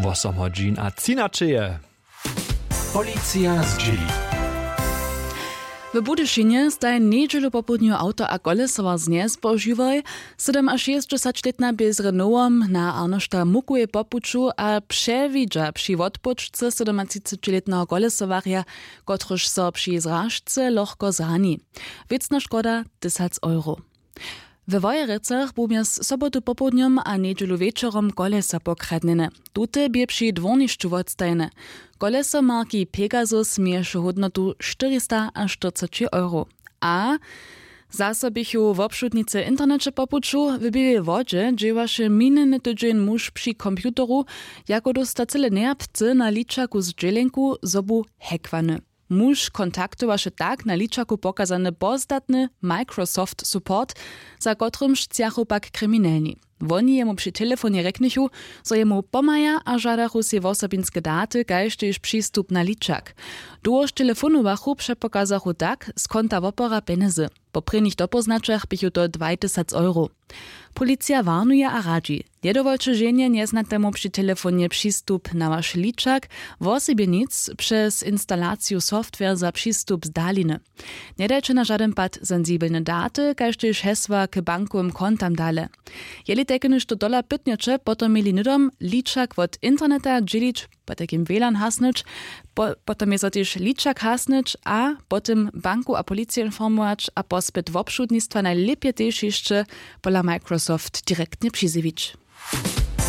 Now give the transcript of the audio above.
8 godzin a cinačeje. Policja z dzieli. W Budyšinie staj niedzielu popudniu auto a kolesowa znie spožívaj, 7 až 60-letna bez Renaultom na Arnošta mukuje popuču a převidža při odpočce 37-letného kolesowarja, kotruž so při zrážce lohko zrani. Věcna škoda 1000 €. We Wojerecach bu mjas sobotu popodniom a niedzielu wieczorom kolesa pokradnene. Tute bie przy dwornišću wodstajne. Koleso marki Pegasus miešu hodnotu 440 €. A zasobichu w obszutnicy internecie popuču w Białej Wodzie dziewaše minny tydzień muž przy komputeru, jako dostacele neapce na liczaku z dżelenku zobu hekwane. Muž kontaktowaše tak na liczaku pokazany pozdatny Microsoft Support, za kotrymž ciachu pak kryminelni. Woni jemu przy telefonie reknichu, so jemu pomaja a żadachu si wosobinske daty, kaž tež přístup na liczak. Dłuż telefonowachu przepokazachu tak z konta wopora penezy. Po prynich dopoznaczach bichu to 2000 €. Policja warnuje a radzi. Nie dowolcie żenie nieznatemu przy telefonie přístup na wasz liczak, wosebie nic przez instalację software za přístup z daliny. Nie dajcie na żaden pad sensibelne daty, kaž tež hesła k bankovym kontam dale. Jeli tekeniš to dola pytnječe, potom mieli nudom liczak od interneta dzielić, po takim WLAN hasnąć, potom je so też liczak hasnąć, a potem banku a policję informować, a pospyt w obszudnictwa najlepiej też jeszcze pola Microsoft direktnie przyzywić.